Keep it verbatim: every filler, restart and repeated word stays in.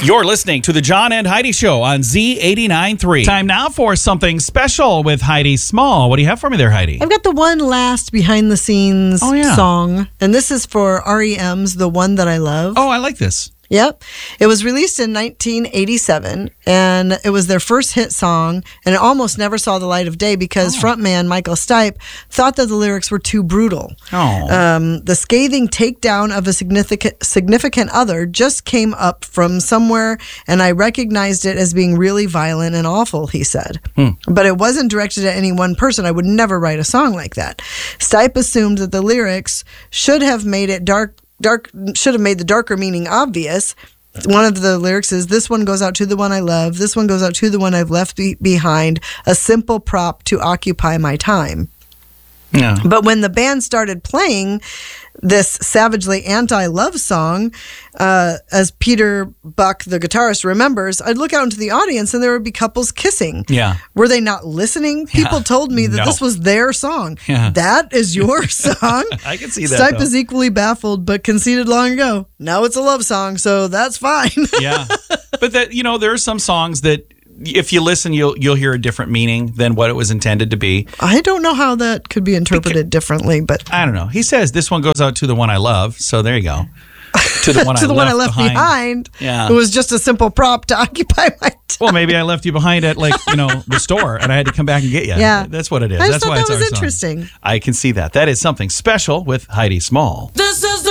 You're listening to the John and Heidi Show on Z eighty-nine point three. Time now for something special with Heidi Small. What do you have for me there, Heidi? I've got the one last behind-the-scenes oh, yeah. song, and this is for R E M's The One That I Love. Oh, I like this. Yep. It was released in nineteen eighty-seven, and it was their first hit song, and it almost never saw the light of day because oh. frontman Michael Stipe thought that the lyrics were too brutal. Oh. Um, the scathing takedown of a significant significant other just came up from somewhere, and I recognized it as being really violent and awful, he said. Hmm. But it wasn't directed at any one person. I would never write a song like that. Stipe assumed that the lyrics should have made it dark Dark should have made the darker meaning obvious. One of the lyrics is, "This one goes out to the one I love. This one goes out to the one I've left be- behind. A simple prop to occupy my time." Yeah. But when the band started playing this savagely anti-love song, uh, as Peter Buck, the guitarist, remembers, I'd look out into the audience and there would be couples kissing. Yeah. Were they not listening? People yeah. told me that no. this was their song. Yeah. That is your song? I can see that. Stipe though. is equally baffled, but conceded long ago. Now it's a love song, so that's fine. yeah. But that, you know, there are some songs that if you listen, you'll you'll hear a different meaning than what it was intended to be. I don't know how that could be interpreted because, differently, but I don't know. He says this one goes out to the one I love, so there you go. To the one, to I, the left one I left behind. behind. Yeah. It was just a simple prop to occupy my time. Well, maybe I left you behind at like you know the store, and I had to come back and get you. Yeah, that's what it is. I just that's thought why that it's was our interesting. Song. I can see that. That is something special with Heidi Small. This is the